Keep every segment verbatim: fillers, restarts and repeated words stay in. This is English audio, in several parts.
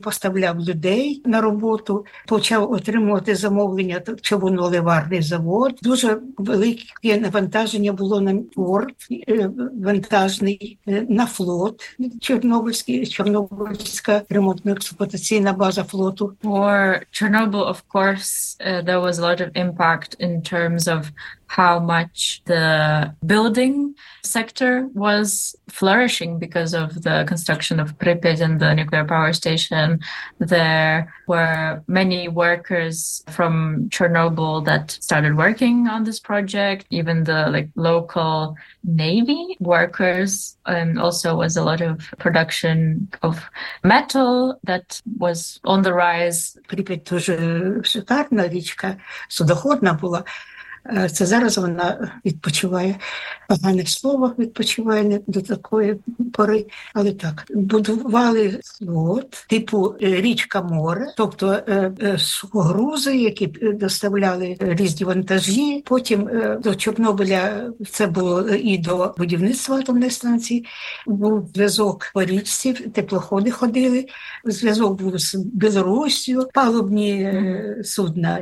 поставляв людей на роботу, почав отримувати замовлення човуноливарний завод. Дуже велике навантаження було на порт вантажний, на флот Чорнобильський, Чорнобильська ремонтно-експлуатаційна база флоту. For Chernobyl, of course, uh, there was a lot of impact in terms of how much the building sector was flourishing because of the construction of Pripyat and the nuclear power station. There were many workers from Chernobyl that started working on this project, even the like local Navy workers. And also was a lot of production of metal that was on the rise. Pripyat дуже шикарна річка, судоходна була. Це зараз вона відпочиває, погане слово, відпочиває не до такої пори, але так. Будували флот, типу річка-море, тобто сухогрузи, які доставляли різні вантажі. Потім до Чорнобиля це було і до будівництва атомної станції. Був зв'язок по річці, теплоходи ходили, зв'язок був з Білоруссю, палубні судна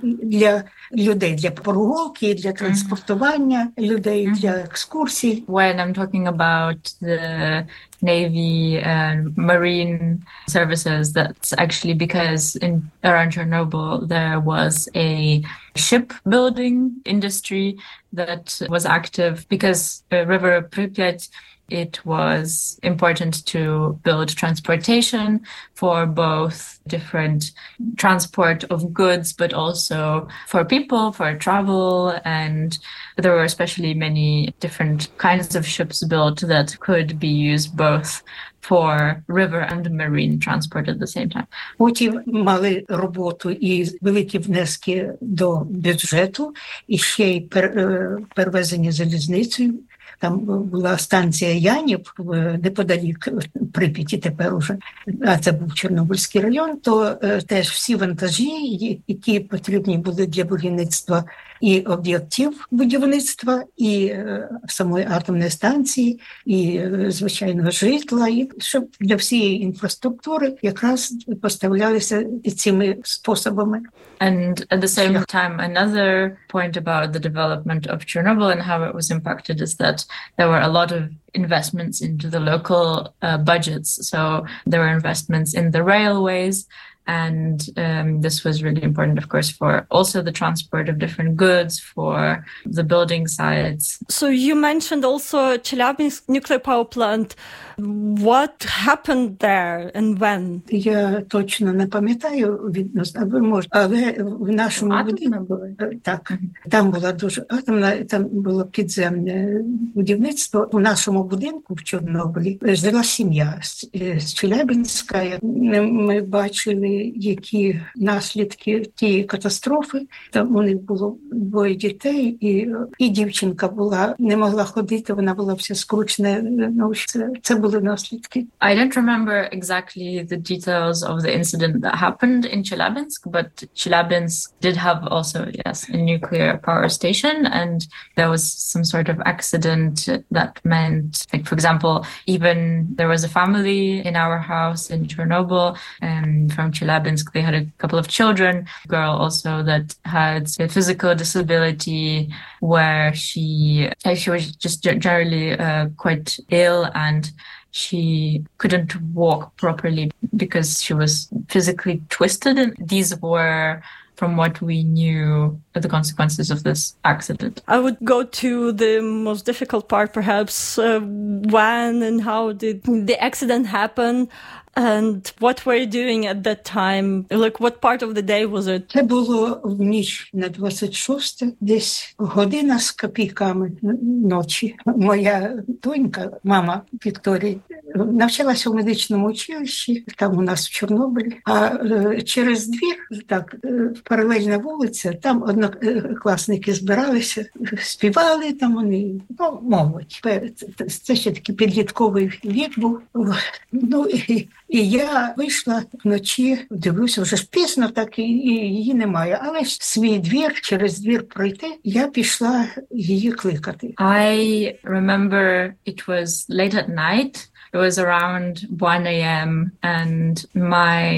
для людей, для прогулки, для транспортування людей, для екскурсій. When I'm talking about the Navy and Marine services, that's actually because in around Chernobyl there was a shipbuilding industry that was active because uh, River Pripyat, it was important to build transportation for both different transport of goods, but also for people, for travel. And there were especially many different kinds of ships built that could be used both for river and marine transport at the same time. Потім мали роботу і великі внески до бюджету, і ще й пер, перевезення залізницею. Там була станція Янів неподалік Прип'яті тепер уже, а це був Чорнобильський район, то теж всі вантажі, які потрібні були для будівництва і об'єктів будівництва, і самої атомної станції, і звичайного житла, і щоб для всієї інфраструктури якраз поставлялися цими способами. And at the same time, another point about the development of Chernobyl and how it was impacted is that there were a lot of investments into the local uh, budgets. So there were investments in the railways, and um, this was really important, of course, for also the transport of different goods, for the building sites. So you mentioned also Chelyabinsk nuclear power plant. What happened there and when? Я точно не пам'ятаю відносно, ви можете, але в нашому будинку, так, там була дуже атомна, там було підземне будівництво. У нашому будинку в Чорнобилі жила сім'я з, з Челябинська. Ми бачили, які наслідки тієї катастрофи. Там у них було двоє дітей, і, і дівчинка була, не могла ходити, вона була вся скручена. Ну, це, це були наслідки. I don't remember exactly the details of the incident that happened in Chelyabinsk, but Chelyabinsk did have also, yes, a nuclear power station, and there was some sort of accident that meant, like, for example, even there was a family in our house in Chernobyl, and from Chelyabinsk, they had a couple of children, a girl also that had a physical disability where she, she was just generally uh, quite ill, and she couldn't walk properly because she was physically twisted. And these were, from what we knew, the consequences of this accident. I would go to the most difficult part, perhaps. Uh, when and how did the accident happen? And what were you doing at that time? Like, what part of the day was it? Це було в ніч на двадцять шосте, десь година з копійками ночі. Моя донька, мама Вікторії, навчалася в медичному училищі, там у нас в Чорнобилі. А через двір, так, паралельна вулиця, там однокласники збиралися, співали там вони, ну, мовить. Це ще такий підлітковий вік був. Ну, і І я вийшла вночі, дивлюся, вже ж пізно, так і, і її немає. Але ж свій двір, через двір пройти, я пішла її кликати. I remember it was late at night. It was around one a.m. and my